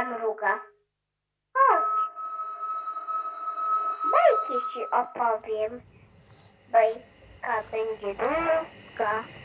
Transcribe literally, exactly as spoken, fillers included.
mruga. Chodź. Bajki ci opowiem. Bajka będzie długa.